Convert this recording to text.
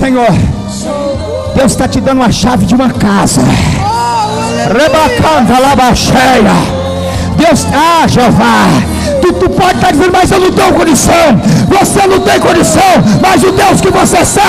Senhor. Deus está te dando uma chave de uma casa. Rebacanta labacheia. Deus, Jeová, tu pode estar dizendo, mas eu não tenho condição. Você não tem condição, mas o Deus que você serve